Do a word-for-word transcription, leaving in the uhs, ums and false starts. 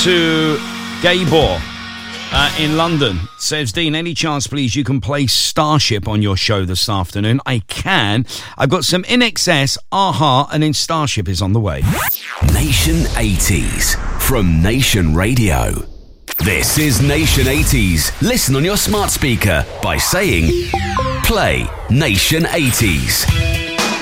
to Gabor uh, in London. Says, Dean, any chance, please, you can play Starship on your show this afternoon? I can. I've got some I N X S, Aha, and then Starship is on the way. Nation eighties from Nation Radio. This is Nation eighties. Listen on your smart speaker by saying, play Nation eighties.